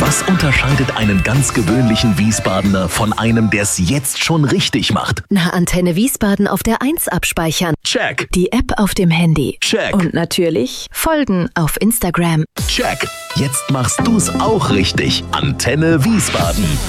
Was unterscheidet einen ganz gewöhnlichen Wiesbadener von einem, der es jetzt schon richtig macht? Na, Antenne Wiesbaden auf der 1 abspeichern. Check. Die App auf dem Handy. Check. Und natürlich folgen auf Instagram. Check. Jetzt machst du's auch richtig. Antenne Wiesbaden.